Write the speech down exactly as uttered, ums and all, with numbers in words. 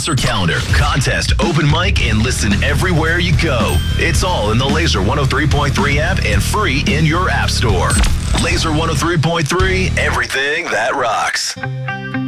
sponsor calendar, contest, open mic, and listen everywhere you go. It's all in the Laser one oh three point three app and free in your app store. Laser one oh three point three, everything that rocks.